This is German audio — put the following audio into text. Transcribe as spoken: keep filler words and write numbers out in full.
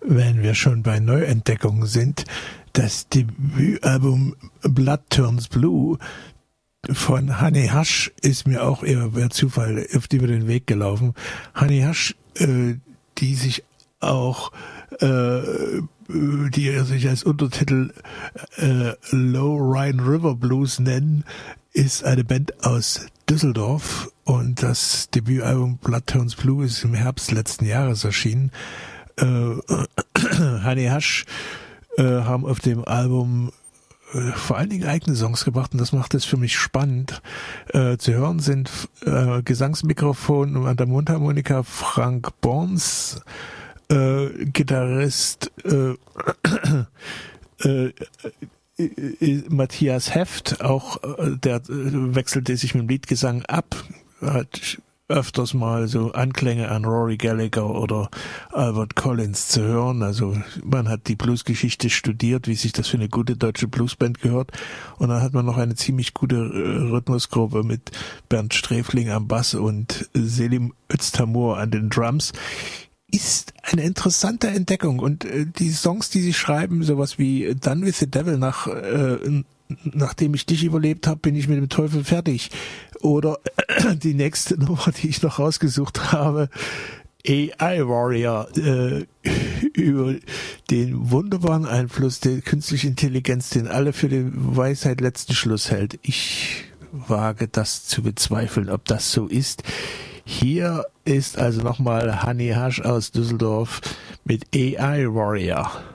wenn wir schon bei Neuentdeckungen sind, das Debütalbum Blood Turns Blue von Honey Hush ist mir auch eher per Zufall auf über den Weg gelaufen. Honey Hush, äh, die sich auch äh, die sich als Untertitel äh, Low Rhine River Blues nennen, ist eine Band aus Düsseldorf, und das Debütalbum Blood Turns Blue ist im Herbst letzten Jahres erschienen. Äh, Honey Hush äh, haben auf dem Album äh, vor allen Dingen eigene Songs gebracht, und das macht es für mich spannend. Äh, zu hören sind äh, Gesangsmikrofon und an der Mundharmonika Frank Borns, äh, Gitarrist äh, äh, äh, Matthias Heft, auch äh, der äh, wechselte sich mit dem Liedgesang ab, hat öfters mal so Anklänge an Rory Gallagher oder Albert Collins zu hören. Also man hat die Bluesgeschichte studiert, wie sich das für eine gute deutsche Bluesband gehört. Und dann hat man noch eine ziemlich gute Rhythmusgruppe mit Bernd Sträfling am Bass und Selim Öztamur an den Drums. Ist eine interessante Entdeckung, und äh, die Songs, die sie schreiben, sowas wie Done with the Devil, nach äh, nachdem ich dich überlebt habe, bin ich mit dem Teufel fertig. Oder äh, die nächste Nummer, die ich noch rausgesucht habe, A I Warrior, äh, über den wunderbaren Einfluss der künstlichen Intelligenz, den alle für die Weisheit letzten Schluss hält. Ich wage das zu bezweifeln, ob das so ist. Hier ist also nochmal Honey Hush aus Düsseldorf mit A I Warrior.